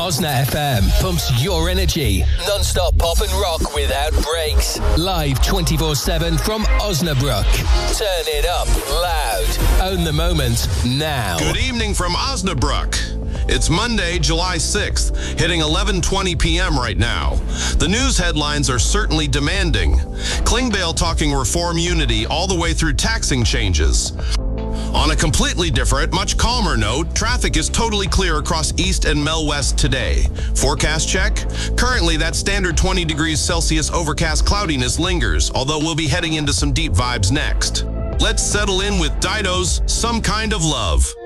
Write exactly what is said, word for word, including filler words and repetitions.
Osna F M pumps your energy. Non-stop pop and rock without breaks. Live twenty-four seven from Osnabrück. Turn it up loud. Own the moment now. Good evening from Osnabrück. It's Monday, July sixth, hitting eleven twenty p.m. right now. The news headlines are certainly demanding. Klingbeil talking reform unity all the way through taxing changes. On a completely different, much calmer note, traffic is totally clear across East and Mel West today. Forecast check? Currently, that standard twenty degrees Celsius overcast cloudiness lingers, although we'll be heading into some deep vibes next. Let's settle in with Dido's Some Kind of Love.